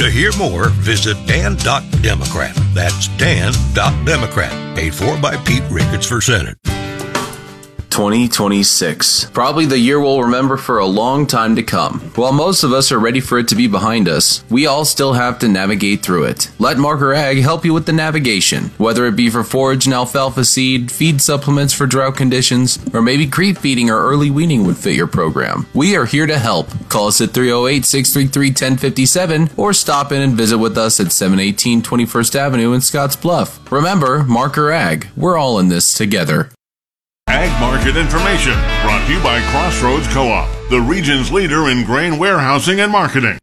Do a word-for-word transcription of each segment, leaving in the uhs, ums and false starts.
To hear more, visit dan dot democrat. That's dan dot democrat. Paid for by Pete Ricketts for Senate. twenty twenty-six. Probably the year we'll remember for a long time to come. While most of us are ready for it to be behind us, we all still have to navigate through it. Let Marker Ag help you with the navigation. Whether it be for forage and alfalfa seed, feed supplements for drought conditions, or maybe creep feeding or early weaning would fit your program. We are here to help. Call us at three oh eight, six three three, one oh five seven or stop in and visit with us at seven eighteen twenty-first Avenue in Scotts Bluff. Remember, Marker Ag. We're all in this together. Ag Market Information, brought to you by Crossroads Co-op, the region's leader in grain warehousing and marketing.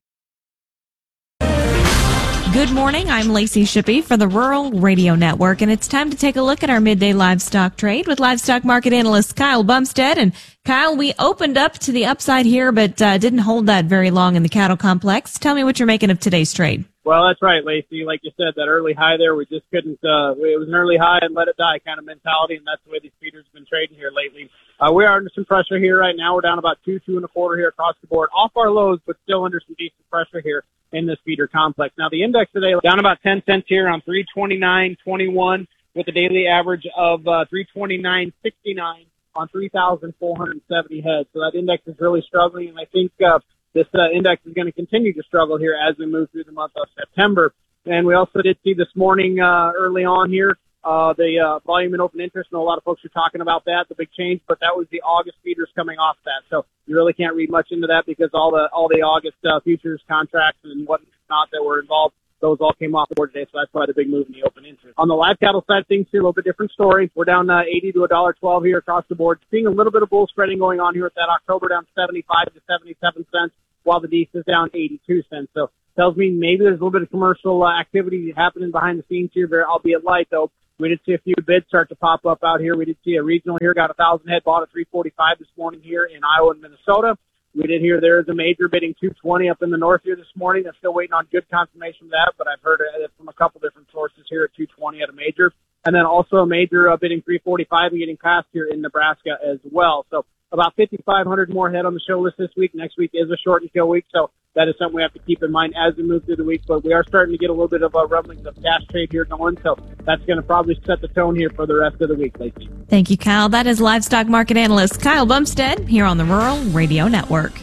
Good morning, I'm Lacey Shippey for the Rural Radio Network, and it's time to take a look at our midday livestock trade with livestock market analyst Kyle Bumstead. And Kyle, we opened up to the upside here, but uh, didn't hold that very long in the cattle complex. Tell me what you're making of today's trade. Well, that's right, Lacey. Like you said, that early high there, we just couldn't, uh, it was an early high and let it die kind of mentality, and that's the way these feeders have been trading here lately. Uh, we are under some pressure here right now. We're down about two, two and a quarter here across the board, off our lows, but still under some decent pressure here in this feeder complex. Now, the index today down about ten cents here on three twenty-nine twenty-one with a daily average of uh, three twenty-nine sixty-nine on three thousand four hundred seventy heads. So that index is really struggling, and I think uh, this uh, index is going to continue to struggle here as we move through the month of September. And we also did see this morning uh, early on here uh, the uh, volume in open interest. And a lot of folks are talking about that, the big change, but that was the August feeders coming off that. So you really can't read much into that because all the all the August uh, futures contracts and whatnot that were involved, those all came off the board today, so that's why the big move in the open interest. On the live cattle side of things, see a little bit different story. We're down uh, eighty to one twelve here across the board. Seeing a little bit of bull spreading going on here with that October down seventy-five to seventy-seven cents, while the D is down eighty-two cents. So tells me maybe there's a little bit of commercial uh, activity happening behind the scenes here, very, albeit light, though. We did see a few bids start to pop up out here. We did see a regional here, got one thousand head bought at three forty-five this morning here in Iowa and Minnesota. We did hear there is a major bidding two twenty up in the north here this morning. I'm still waiting on good confirmation of that, but I've heard it from a couple different sources here at two twenty at a major. And then also a major uh, bidding three forty-five and getting past here in Nebraska as well. So about fifty-five hundred more head on the show list this week. Next week is a short and kill week, so that is something we have to keep in mind as we move through the week. But we are starting to get a little bit of a rumblings of cash trade here going, so that's going to probably set the tone here for the rest of the week, Lacey. Thank you, Kyle. That is livestock market analyst Kyle Bumstead here on the Rural Radio Network.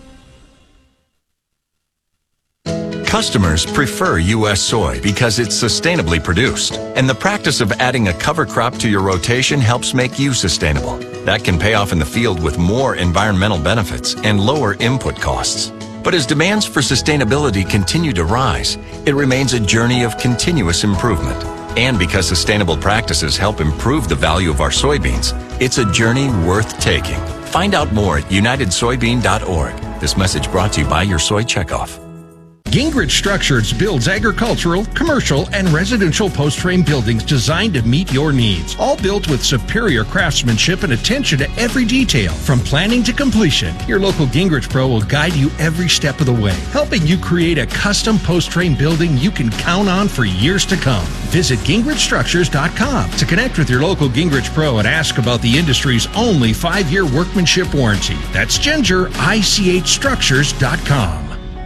Customers prefer U S soy because it's sustainably produced, and the practice of adding a cover crop to your rotation helps make you sustainable. That can pay off in the field with more environmental benefits and lower input costs. But as demands for sustainability continue to rise, it remains a journey of continuous improvement. And because sustainable practices help improve the value of our soybeans, it's a journey worth taking. Find out more at united soybean dot org. This message brought to you by your Soy Checkoff. Gingrich Structures builds agricultural, commercial, and residential post-frame buildings designed to meet your needs. All built with superior craftsmanship and attention to every detail. From planning to completion, your local Gingrich Pro will guide you every step of the way, helping you create a custom post-frame building you can count on for years to come. Visit gingrich structures dot com to connect with your local Gingrich Pro and ask about the industry's only five-year workmanship warranty. That's ginger I C H structures dot com.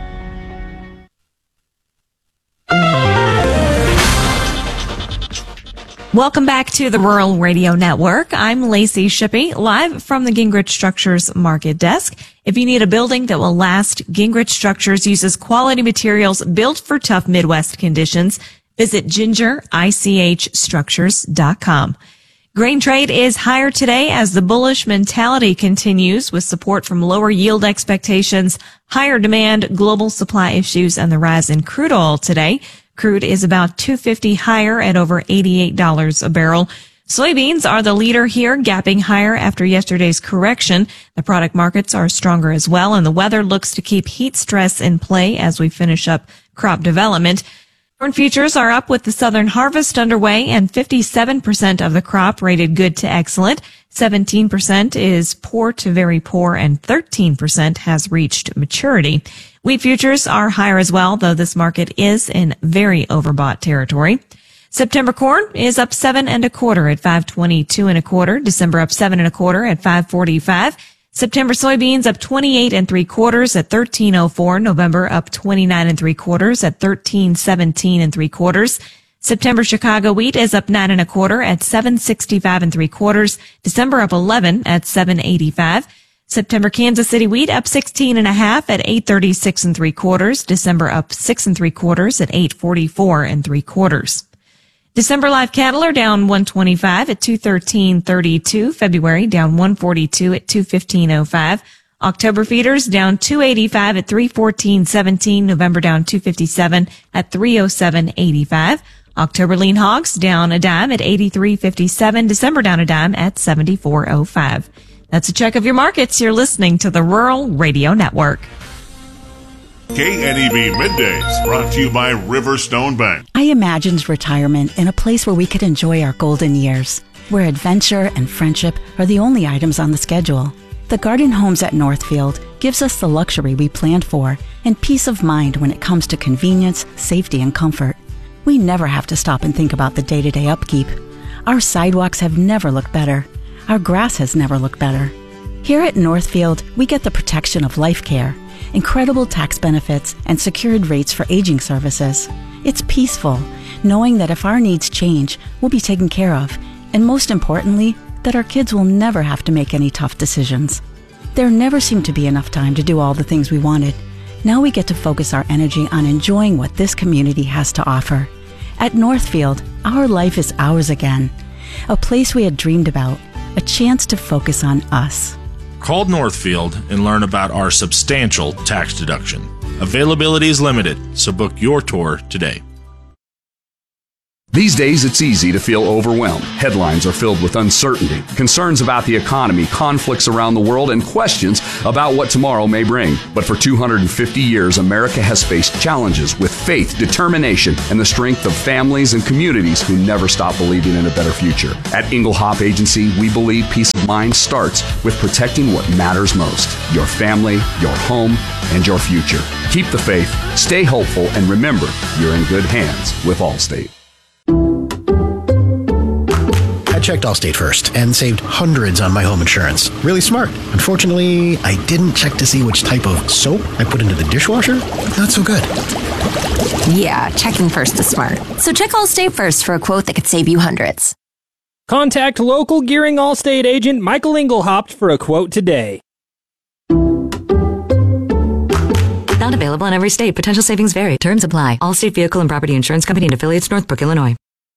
Welcome back to the Rural Radio Network. I'm Lacey Shippey, live from the Gingrich Structures Market Desk. If you need a building that will last, Gingrich Structures uses quality materials built for tough Midwest conditions. Visit ginger I C H structures dot com. Grain trade is higher today as the bullish mentality continues with support from lower yield expectations, higher demand, global supply issues, and the rise in crude oil today. Crude is about two fifty higher at over eighty-eight dollars a barrel. Soybeans are the leader here, gapping higher after yesterday's correction. The product markets are stronger as well, and the weather looks to keep heat stress in play as we finish up crop development. Corn futures are up with the southern harvest underway, and fifty-seven percent of the crop rated good to excellent. seventeen percent is poor to very poor, and thirteen percent has reached maturity. Wheat futures are higher as well, though this market is in very overbought territory. September corn is up seven and a quarter at five twenty-two and a quarter. December up seven and a quarter at five forty-five. September soybeans up twenty-eight and three quarters at thirteen oh four. November up twenty-nine and three quarters at thirteen seventeen and three quarters. September Chicago wheat is up nine and a quarter at seven sixty-five and three quarters. December up eleven at seven eighty-five. September Kansas City wheat up sixteen and a half at eight thirty-six and three quarters. December up six and three quarters at eight forty-four and three quarters. December live cattle are down one twenty-five at two thirteen thirty-two. February down one forty-two at two fifteen oh five. October feeders down two eighty-five at three fourteen seventeen. November down two fifty-seven at three oh seven eighty-five. October lean hogs down a dime at eighty-three fifty-seven. December down a dime at seventy-four oh five. That's a check of your markets. You're listening to the Rural Radio Network. K N E B Middays, brought to you by Riverstone Bank. I imagined retirement in a place where we could enjoy our golden years, where adventure and friendship are the only items on the schedule. The Garden Homes at Northfield gives us the luxury we planned for and peace of mind when it comes to convenience, safety, and comfort. We never have to stop and think about the day-to-day upkeep. Our sidewalks have never looked better. Our grass has never looked better. Here at Northfield, we get the protection of life care, incredible tax benefits, and secured rates for aging services. It's peaceful, knowing that if our needs change, we'll be taken care of, and most importantly, that our kids will never have to make any tough decisions. There never seemed to be enough time to do all the things we wanted. Now we get to focus our energy on enjoying what this community has to offer. At Northfield, our life is ours again. A place we had dreamed about, a chance to focus on us. Call Northfield and learn about our substantial tax deduction. Availability is limited, so book your tour today. These days, it's easy to feel overwhelmed. Headlines are filled with uncertainty, concerns about the economy, conflicts around the world, and questions about what tomorrow may bring. But for two hundred fifty years, America has faced challenges with faith, determination, and the strength of families and communities who never stop believing in a better future. At Engelhop Agency, we believe peace of mind starts with protecting what matters most: your family, your home, and your future. Keep the faith, stay hopeful, and remember, you're in good hands with Allstate. I checked Allstate first and saved hundreds on my home insurance. Really smart. Unfortunately, I didn't check to see which type of soap I put into the dishwasher. Not so good. Yeah, checking first is smart. So check Allstate first for a quote that could save you hundreds. Contact local Gearing Allstate agent Michael Engelhaupt for a quote today. Not available in every state. Potential savings vary. Terms apply. Allstate Vehicle and Property Insurance Company and affiliates, Northbrook, Illinois.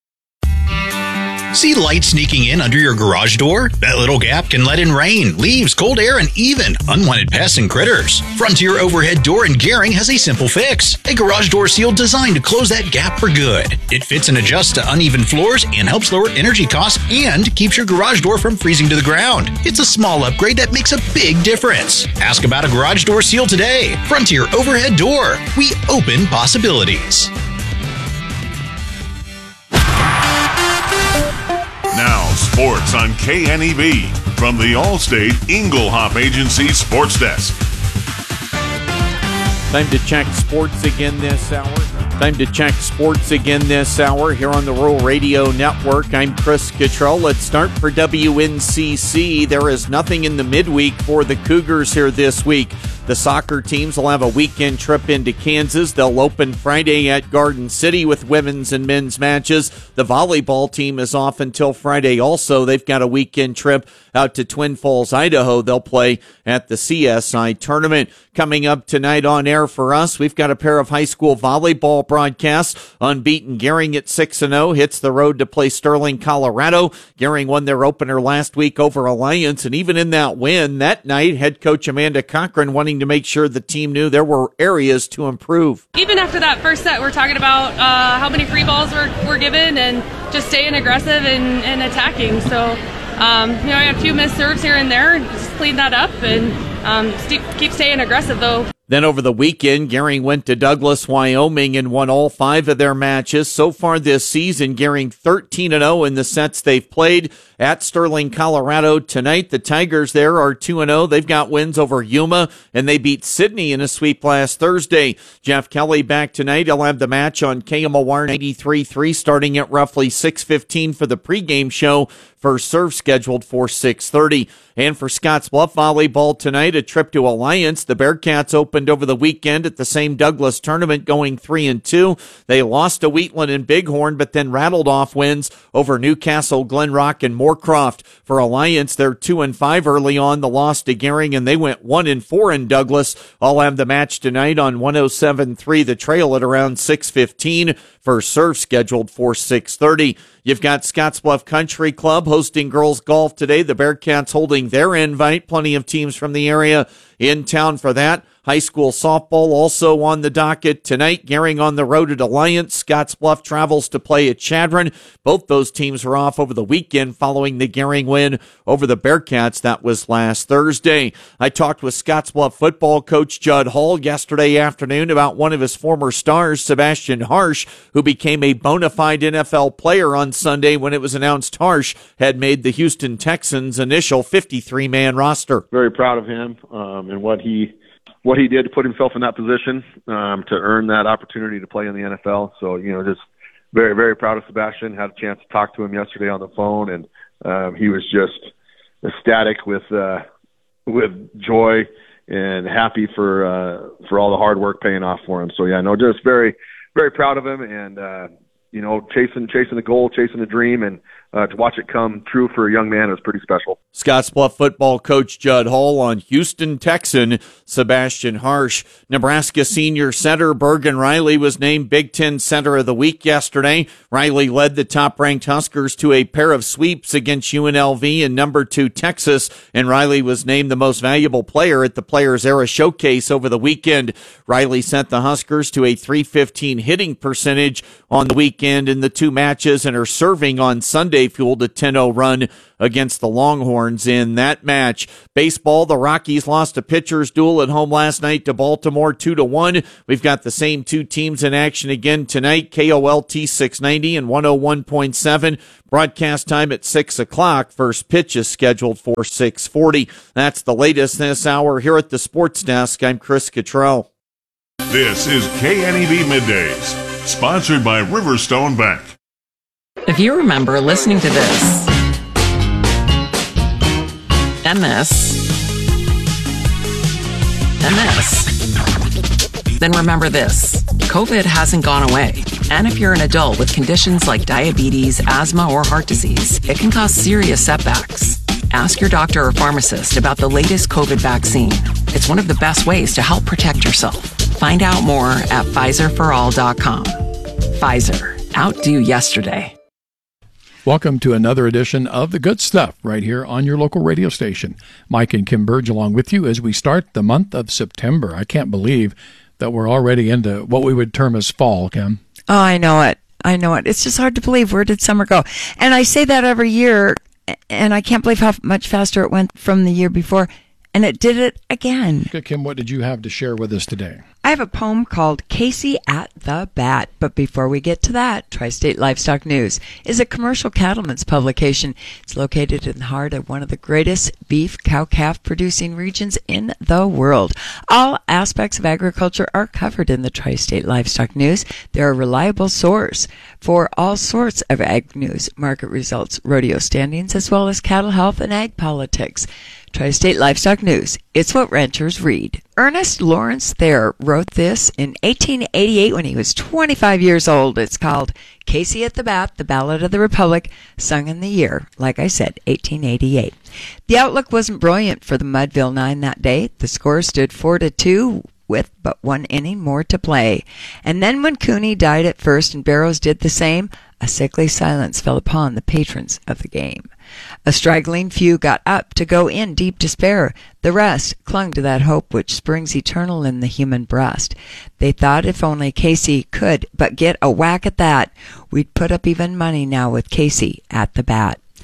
See light sneaking in under your garage door? That little gap can let in rain, leaves, cold air, and even unwanted pests and critters. Frontier Overhead Door in Gering has a simple fix. A garage door seal designed to close that gap for good. It fits and adjusts to uneven floors and helps lower energy costs and keeps your garage door from freezing to the ground. It's a small upgrade that makes a big difference. Ask about a garage door seal today. Frontier Overhead Door. We open possibilities. Now, sports on K N E B from the Allstate Engelhop Agency Sports Desk. Time to check sports again this hour. Time to check sports again this hour here on the Rural Radio Network. I'm Chris Cottrell. Let's start for W N C C. There is nothing in the midweek for the Cougars here this week. The soccer teams will have a weekend trip into Kansas. They'll open Friday at Garden City with women's and men's matches. The volleyball team is off until Friday also. They've got a weekend trip out to Twin Falls, Idaho. They'll play at the C S I tournament. Coming up tonight on air for us, we've got a pair of high school volleyball broadcasts. Unbeaten Gering at six and oh hits the road to play Sterling, Colorado. Gering won their opener last week over Alliance, and even in that win that night, head coach Amanda Cochran wanting to make sure the team knew there were areas to improve. Even after that first set, we're talking about uh, how many free balls were, were given and just staying aggressive and, and attacking. So, um, you know, I got a few missed serves here and there, and just clean that up and um, st- keep staying aggressive, though. Then over the weekend, Gering went to Douglas, Wyoming and won all five of their matches. So far this season, Gering thirteen and oh in the sets they've played. At Sterling, Colorado tonight, the Tigers there are two and oh. They've got wins over Yuma, and they beat Sydney in a sweep last Thursday. Jeff Kelly back tonight. He'll have the match on K M O R ninety-three point three starting at roughly six fifteen for the pregame show. First serve scheduled for six thirty. And for Scottsbluff volleyball tonight, a trip to Alliance. The Bearcats opened over the weekend at the same Douglas tournament going three and two. They lost to Wheatland and Bighorn, but then rattled off wins over Newcastle, Glen Rock, and Moorcroft. For Alliance, they're two and five early on. The loss to Gering, and they went one and four in Douglas. I'll have the match tonight on one oh seven point three. The Trail at around six fifteen. First serve scheduled for six thirty. You've got Scottsbluff Country Club hosting girls golf today. The Bearcats holding their invite. Plenty of teams from the area in town for that. High school softball also on the docket tonight. Gering on the road at Alliance. Scottsbluff travels to play at Chadron. Both those teams are off over the weekend following the Gering win over the Bearcats. That was last Thursday. I talked with Scottsbluff football coach Judd Hall yesterday afternoon about one of his former stars, Sebastian Harsh, who became a bona fide N F L player on Sunday when it was announced Harsh had made the Houston Texans' initial fifty-three man roster. Very proud of him um, and what he what he did to put himself in that position um, to earn that opportunity to play in the N F L. So, you know, just very, very proud of Sebastian. Had a chance to talk to him yesterday on the phone, and um, he was just ecstatic with uh, with joy and happy for uh, for all the hard work paying off for him. So, yeah, no, just very, very proud of him, and uh, you know, chasing chasing the goal, chasing the dream, and uh, to watch it come true for a young man is pretty special. Scottsbluff football coach Judd Hall on Houston Texan Sebastian Harsh. Nebraska senior center Bergen Riley was named Big Ten Center of the Week yesterday. Riley led the top-ranked Huskers to a pair of sweeps against U N L V and number two Texas, and Riley was named the most valuable player at the Players Era Showcase over the weekend. Riley sent the Huskers to a three fifteen hitting percentage on the weekend in the two matches, and are serving on Sunday fueled a ten oh run against the Longhorns in that match. Baseball, the Rockies lost a pitcher's duel at home last night to Baltimore two to one. We've got the same two teams in action again tonight, K O L T six ninety and one oh one point seven. Broadcast time at six o'clock. First pitch is scheduled for six forty. That's the latest this hour here at the Sports Desk. I'm Chris Cottrell. This is K N E B Middays, sponsored by Riverstone Bank. If you remember listening to this, and this, and this, then remember this. COVID hasn't gone away. And if you're an adult with conditions like diabetes, asthma, or heart disease, it can cause serious setbacks. Ask your doctor or pharmacist about the latest COVID vaccine. It's one of the best ways to help protect yourself. Find out more at Pfizer for all dot com. Pfizer. Outdo yesterday. Welcome to another edition of The Good Stuff right here on your local radio station. Mike and Kim Burge along with you as we start the month of September. I can't believe that we're already into what we would term as fall, Kim. Oh, I know it. I know it. It's just hard to believe. Where did summer go? And I say that every year, and I can't believe how much faster it went from the year before. And it did it again. Okay, Kim, what did you have to share with us today? I have a poem called Casey at the Bat. But before we get to that, Tri-State Livestock News is a commercial cattleman's publication. It's located in the heart of one of the greatest beef, cow-calf producing regions in the world. All aspects of agriculture are covered in the Tri-State Livestock News. They're a reliable source for all sorts of ag news, market results, rodeo standings, as well as cattle health and ag politics. Tri-State Livestock News. It's what ranchers read. Ernest Lawrence Thayer wrote this in eighteen eighty-eight when he was twenty-five years old. It's called Casey at the Bat, the Ballad of the Republic, sung in the year, like I said, eighteen eighty-eight. The outlook wasn't brilliant for the Mudville Nine that day. The score stood four to two with but one inning more to play. And then when Cooney died at first and Barrows did the same, a sickly silence fell upon the patrons of the game. A straggling few got up to go in deep despair. The rest clung to that hope which springs eternal in the human breast. They thought if only Casey could but get a whack at that, we'd put up even money now with Casey at the bat.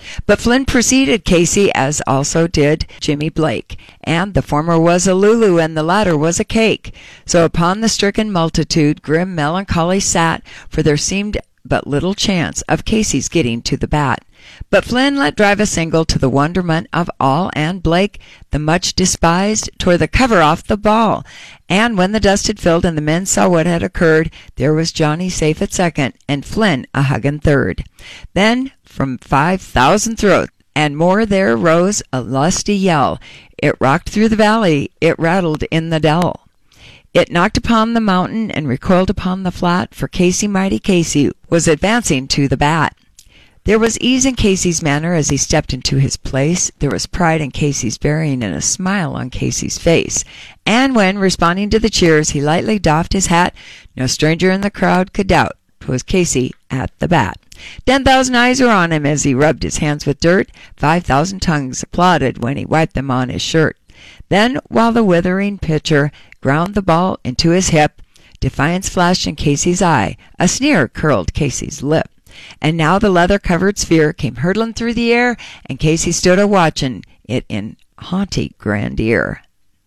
But Flynn preceded Casey, as also did Jimmy Blake, and the former was a Lulu and the latter was a cake. So upon the stricken multitude grim melancholy sat, for there seemed but little chance of Casey's getting to the bat. But Flynn let drive a single to the wonderment of all, and Blake, the much despised, tore the cover off the ball. And when the dust had filled and the men saw what had occurred, there was Johnny safe at second and Flynn a huggin' third. Then from five thousand throats and more there rose a lusty yell. It rocked through the valley, it rattled in the dell. It knocked upon the mountain and recoiled upon the flat, for Casey, mighty Casey, was advancing to the bat. There was ease in Casey's manner as he stepped into his place. There was pride in Casey's bearing and a smile on Casey's face. And when, responding to the cheers, he lightly doffed his hat, no stranger in the crowd could doubt 'twas Casey at the bat. Ten thousand eyes were on him as he rubbed his hands with dirt. Five thousand tongues applauded when he wiped them on his shirt. Then, while the withering pitcher ground the ball into his hip, defiance flashed in Casey's eye, a sneer curled Casey's lip. And now the leather-covered sphere came hurtling through the air, and Casey stood a-watchin' it in haughty grandeur.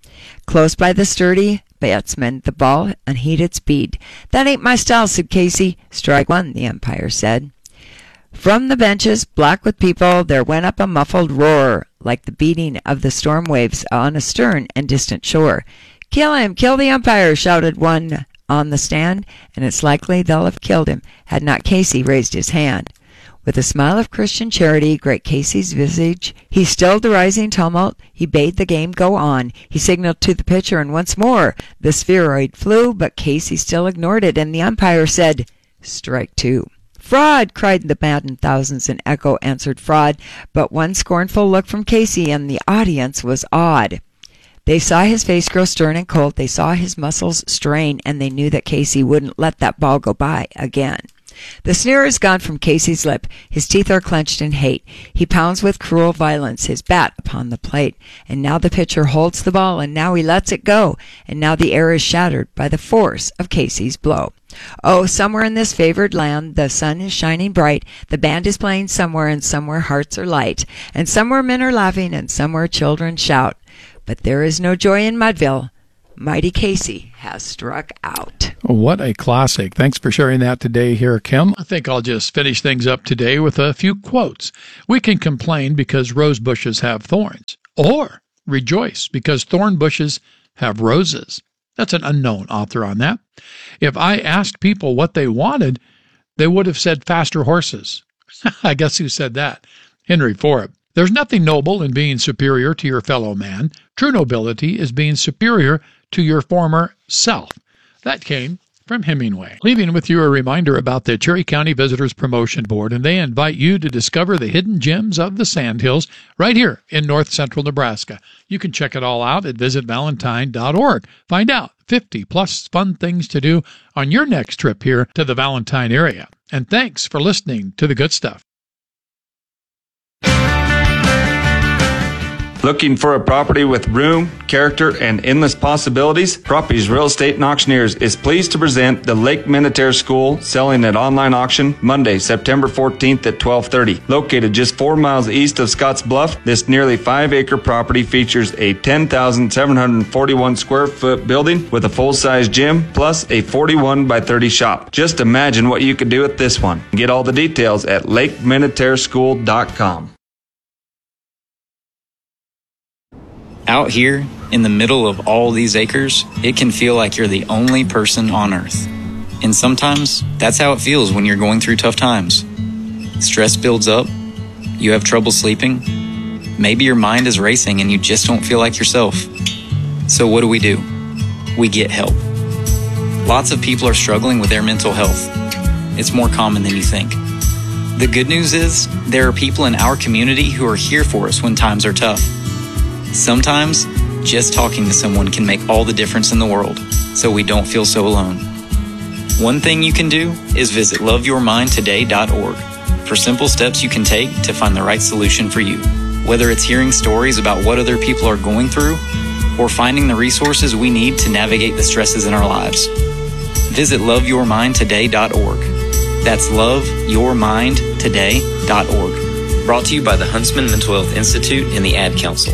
Close by the sturdy batsman, the ball unheeded speed. "That ain't my style," said Casey. "Strike one," the umpire said. From the benches, black with people, there went up a muffled roar, like the beating of the storm waves on a stern and distant shore. "Kill him! Kill the umpire!" shouted one on the stand, and it's likely they'll have killed him had not Casey raised his hand. With a smile of Christian charity, great Casey's visage, he stilled the rising tumult, he bade the game go on. He signaled to the pitcher, and once more the spheroid flew, but Casey still ignored it, and the umpire said, "Strike two." "Fraud!" cried the maddened thousands, and echo answered fraud, but one scornful look from Casey, and the audience was awed. They saw his face grow stern and cold, they saw his muscles strain, and they knew that Casey wouldn't let that ball go by again. The sneer is gone from Casey's lip, his teeth are clenched in hate. He pounds with cruel violence his bat upon the plate, and now the pitcher holds the ball, and now he lets it go, and now the air is shattered by the force of Casey's blow. Oh, somewhere in this favored land the sun is shining bright, the band is playing somewhere, and somewhere hearts are light, and somewhere men are laughing, and somewhere children shout. But there is no joy in Mudville. Mighty Casey has struck out. What a classic. Thanks for sharing that today here, Kim. I think I'll just finish things up today with a few quotes. We can complain because rose bushes have thorns, or rejoice because thorn bushes have roses. That's an unknown author on that. If I asked people what they wanted, they would have said faster horses. I guess who said that? Henry Ford. There's nothing noble in being superior to your fellow man. True nobility is being superior to your former self. That came from Hemingway. Leaving with you a reminder about the Cherry County Visitors Promotion Board, and they invite you to discover the hidden gems of the Sandhills right here in north central Nebraska. You can check it all out at visit valentine dot org. Find out fifty plus fun things to do on your next trip here to the Valentine area. And thanks for listening to The Good Stuff. Looking for a property with room, character, and endless possibilities? Properties Real Estate and Auctioneers is pleased to present the Lake Minnetonka School selling at online auction Monday, September fourteenth at twelve thirty. Located just four miles east of Scotts Bluff, this nearly five-acre property features a ten thousand seven hundred forty-one square foot building with a full-size gym plus a forty-one by thirty shop. Just imagine what you could do with this one. Get all the details at lake minnetonka school dot com. Out here, in the middle of all these acres, it can feel like you're the only person on Earth. And sometimes, that's how it feels when you're going through tough times. Stress builds up, you have trouble sleeping, maybe your mind is racing and you just don't feel like yourself. So what do we do? We get help. Lots of people are struggling with their mental health. It's more common than you think. The good news is, there are people in our community who are here for us when times are tough. Sometimes, just talking to someone can make all the difference in the world, so we don't feel so alone. One thing you can do is visit love your mind today dot org for simple steps you can take to find the right solution for you. Whether it's hearing stories about what other people are going through, or finding the resources we need to navigate the stresses in our lives. Visit love your mind today dot org. That's love your mind today dot org. Brought to you by the Huntsman Mental Health Institute and the Ad Council.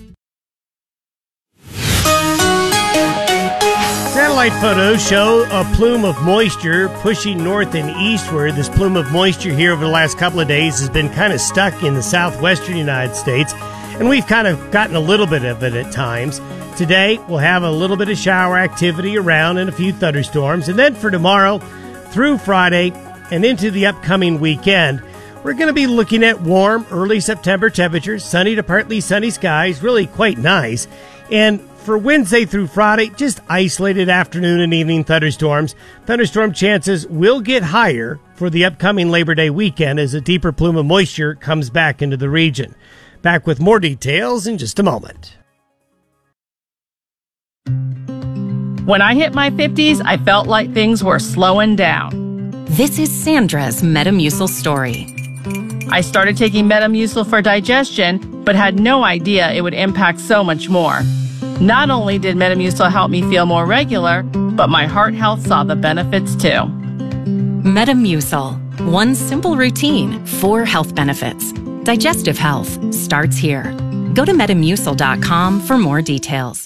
Satellite photos show a plume of moisture pushing north and eastward. This plume of moisture here over the last couple of days has been kind of stuck in the southwestern United States, and we've kind of gotten a little bit of it at times. Today, we'll have a little bit of shower activity around and a few thunderstorms, and then for tomorrow through Friday and into the upcoming weekend, we're going to be looking at warm early September temperatures, sunny to partly sunny skies, really quite nice. And for Wednesday through Friday, just isolated afternoon and evening thunderstorms. Thunderstorm chances will get higher for the upcoming Labor Day weekend as a deeper plume of moisture comes back into the region. Back with more details in just a moment. When I hit my fifties, I felt like things were slowing down. This is Sandra's Metamucil story. I started taking Metamucil for digestion, but had no idea it would impact so much more. Not only did Metamucil help me feel more regular, but my heart health saw the benefits too. Metamucil. One simple routine, four health benefits. Digestive health starts here. Go to metamucil dot com for more details.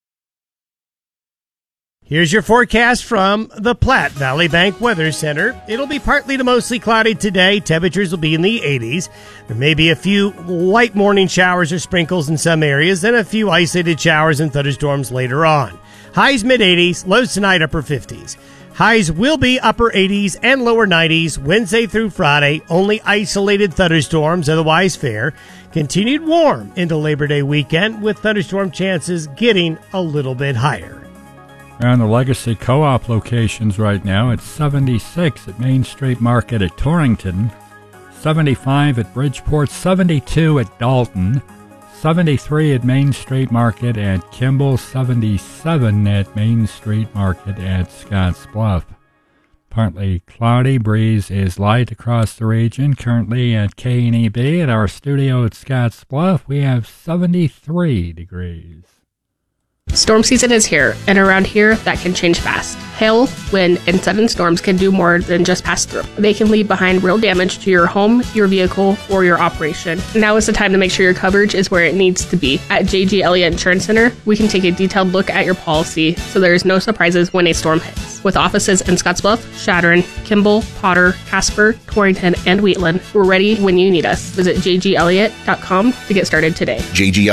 Here's your forecast from the Platte Valley Bank Weather Center. It'll be partly to mostly cloudy today. Temperatures will be in the eighties. There may be a few light morning showers or sprinkles in some areas, then a few isolated showers and thunderstorms later on. Highs mid-eighties, lows tonight upper fifties. Highs will be upper eighties and lower nineties Wednesday through Friday. Only isolated thunderstorms, otherwise fair. Continued warm into Labor Day weekend with thunderstorm chances getting a little bit higher. Around the Legacy Co-op locations right now, it's seventy-six at Main Street Market at Torrington, seventy-five at Bridgeport, seventy-two at Dalton, seventy-three at Main Street Market at Kimball, seventy-seven at Main Street Market at Scottsbluff. Partly cloudy, breeze is light across the region. Currently at K N E B at our studio at Scottsbluff, we have seventy-three degrees. Storm season is here, and around here, that can change fast. Hail, wind, and sudden storms can do more than just pass through. They can leave behind real damage to your home, your vehicle, or your operation. Now is the time to make sure your coverage is where it needs to be. At J G Elliott Insurance Center, we can take a detailed look at your policy so there is no surprises when a storm hits. With offices in Scottsbluff, Chadron, Kimball, Potter, Casper, Torrington, and Wheatland, we're ready when you need us. Visit j g elliott dot com to get started today. J G